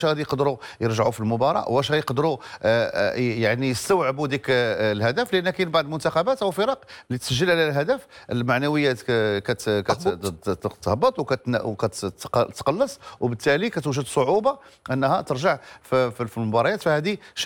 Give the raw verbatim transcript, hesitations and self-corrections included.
غادي يقدروا يرجعوا في المباراه، واش غيقدروا آه، آه، يعني يستوعبوا ديك آه، الهدف، لان كاين بعض المنتخبات او فرق اللي تسجل على الهدف المعنويات ك- كت تهبط. كت- كتهبط وكتقلص، وبالتالي كتوجد صعوبه انها ترجع في في المباريات. فهذه